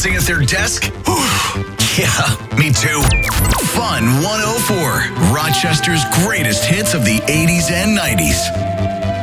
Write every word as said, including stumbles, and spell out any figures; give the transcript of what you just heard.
relaxing at their desk? Yeah, me too. Fun one oh four, Rochester's greatest hits of the eighties and nineties.